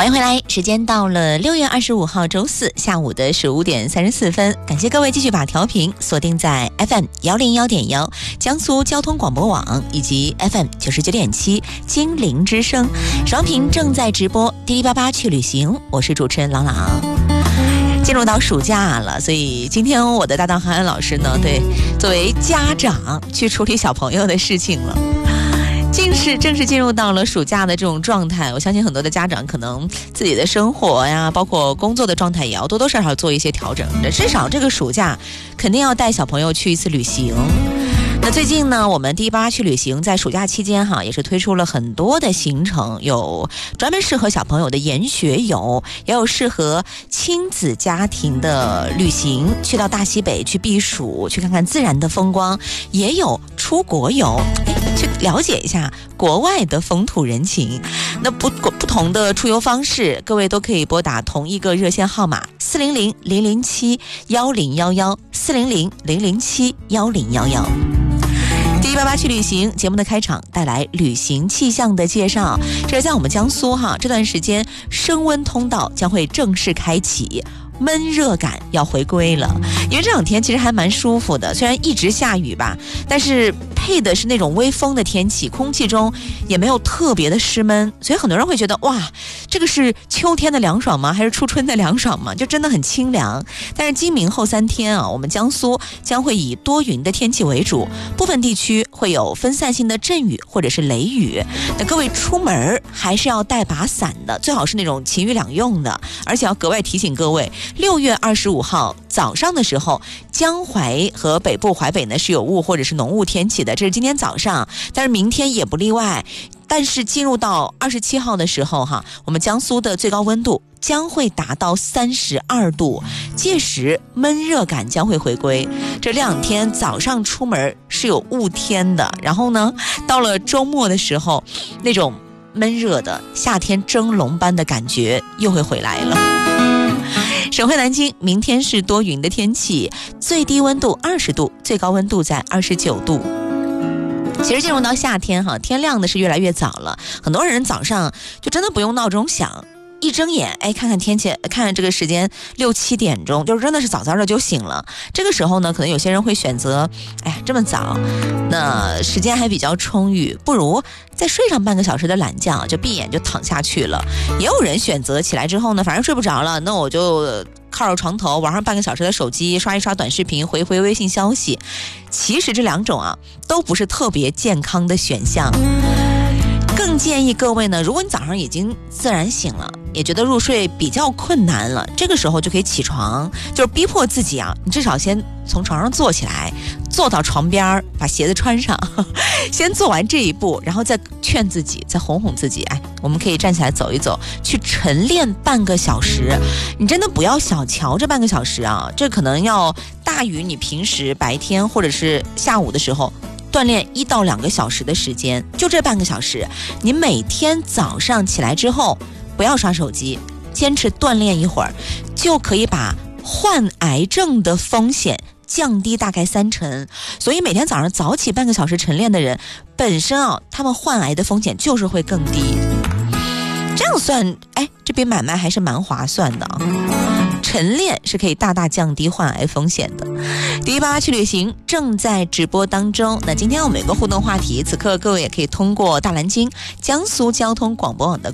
欢迎回来，时间到了6月25号周四下午的15点34分，感谢各位继续把调频锁定在 FM101.1 江苏交通广播网以及 FM99.7 金陵之声，双屏正在直播滴滴88去旅行，我是主持人朗朗。进入到暑假了，所以今天我的搭档韩安老师呢，对，作为家长去处理小朋友的事情了。正式进入到了暑假的这种状态，我相信很多的家长可能自己的生活呀，包括工作的状态也要多多少少做一些调整的，至少这个暑假肯定要带小朋友去一次旅行。那最近呢，我们滴滴88去旅行在暑假期间也是推出了很多的行程，有专门适合小朋友的研学游，也有适合亲子家庭的旅行，去到大西北去避暑，去看看自然的风光，也有出国游，去了解一下国外的风土人情。那不同的出游方式，各位都可以拨打同一个热线号码400-007-1011 400-007-1011。滴滴88去旅行节目的开场带来旅行气象的介绍，这是在我们江苏这段时间升温通道将会正式开启，闷热感要回归了。因为这两天其实还蛮舒服的，虽然一直下雨吧，但是配的是那种微风的天气，空气中也没有特别的湿闷，所以很多人会觉得哇，这个是秋天的凉爽吗？还是初春的凉爽吗？就真的很清凉。但是今明后3天我们江苏将会以多云的天气为主，部分地区会有分散性的阵雨或者是雷雨。那各位出门还是要带把伞的，最好是那种晴雨两用的，而且要格外提醒各位，6月25号早上的时候，江淮和北部淮北呢是有雾或者是浓雾天气的，这是今天早上，但是明天也不例外。但是进入到27号的时候我们江苏的最高温度将会达到32度，届时闷热感将会回归。这2天早上出门是有雾天的，然后呢，到了周末的时候，那种闷热的夏天蒸笼般的感觉又会回来了。省会南京明天是多云的天气，最低温度20度，最高温度在29度。其实进入到夏天天亮的是越来越早了，很多人早上就真的不用闹钟响，一睁眼看看天气，看看这个时间6、7点钟，就真的是早早的就醒了。这个时候呢，可能有些人会选择这么早，那时间还比较充裕，不如再睡上半个小时的懒觉，就闭眼就躺下去了。也有人选择起来之后呢，反正睡不着了，那我就靠着床头玩上半个小时的手机，刷一刷短视频，回微信消息。其实这2种都不是特别健康的选项。更建议各位呢，如果你早上已经自然醒了，也觉得入睡比较困难了，这个时候就可以起床，就是逼迫自己你至少先从床上坐起来，坐到床边，把鞋子穿上，先做完这一步，然后再劝自己，再哄哄自己，我们可以站起来走一走，去晨练半个小时。你真的不要小瞧这半个小时这可能要大于你平时白天或者是下午的时候锻炼1到2个小时的时间。就这半个小时，你每天早上起来之后不要刷手机，坚持锻炼一会儿，就可以把患癌症的风险降低大概30%。所以每天早上早起半个小时晨练的人，本身他们患癌的风险就是会更低。这样算这笔买卖还是蛮划算的晨练是可以大大降低患癌风险的。滴滴88去旅行正在直播当中，那今天我们有个互动话题，此刻各位也可以通过大蓝鲸江苏交通广播网的